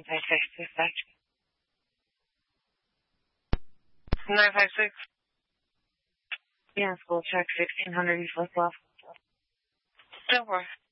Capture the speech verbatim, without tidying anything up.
five six dispatch. nine five six. Yeah, school check, sixteen hundred East West Bluff. Don't worry.